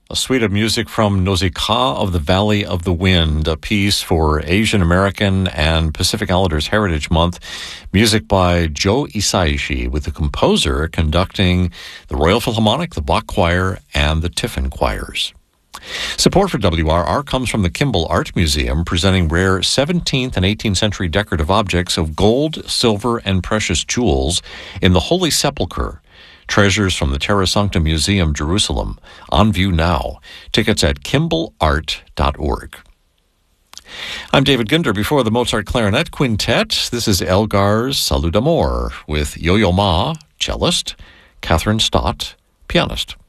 A suite of music from Nausicaa of the Valley of the Wind, a piece for Asian American and Pacific Islanders Heritage Month. Music by Joe Hisaishi, with the composer conducting the Royal Philharmonic, the Bach Choir, and the Tiffin Choirs. Support for WRR comes from the Kimball Art Museum, presenting rare 17th and 18th century decorative objects of gold, silver, and precious jewels in the Holy Sepulchre. Treasures from the Terra Sancta Museum, Jerusalem. On view now. Tickets at kimballart.org. I'm David Ginder. Before the Mozart Clarinet Quintet, this is Elgar's Salut d'Amour with Yo-Yo Ma, cellist, Catherine Stott, pianist.